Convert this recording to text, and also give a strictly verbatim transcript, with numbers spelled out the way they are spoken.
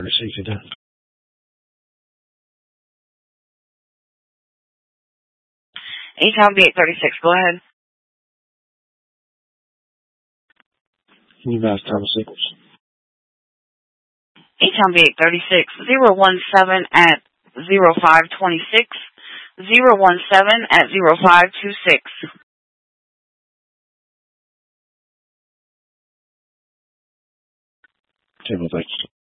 Receive it. A-Town B eight thirty-six, go ahead. Can you match Thomas Eagles? A-Town B eight thirty-six, zero one seven at zero five twenty-six, zero one seven at zero five twenty-six. Table, thanks.